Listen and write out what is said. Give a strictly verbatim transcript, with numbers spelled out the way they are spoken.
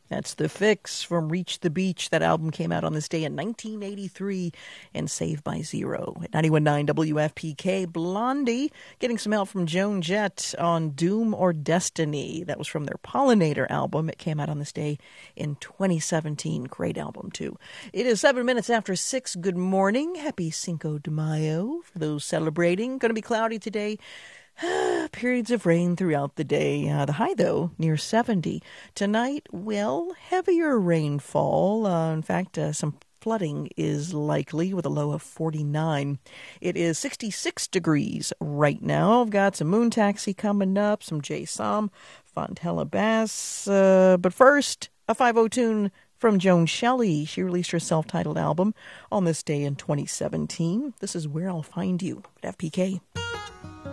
That's The Fix from Reach the Beach. That album came out on this day in nineteen eighty-three, and Saved by Zero. At ninety-one point nine W F P K, Blondie getting some help from Joan Jett on Doom or Destiny. That was from their Pollinator album. It came out on this day in twenty seventeen. Great album, too. It is seven minutes after six. Good morning. Happy Cinco de Mayo for those celebrating. Going to be cloudy today. Periods of rain throughout the day. Uh, the high, though, near seventy. Tonight, well, heavier rainfall. Uh, in fact, uh, some flooding is likely with a low of forty-nine. It is sixty-six degrees right now. I've got some Moon Taxi coming up, some Jay Som, Fontella Bass. Uh, but first, a five oh tune from Joan Shelley. She released her self-titled album on this day in twenty seventeen. This is Where I'll Find You at F P K.